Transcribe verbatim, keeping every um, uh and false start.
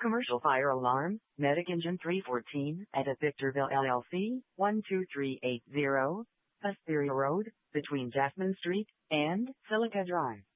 Commercial fire alarm, Medic Engine three fourteen, at Victorville L L C, one two three eight zero, Hesperia Road, between Jasmine Street and Silica Drive.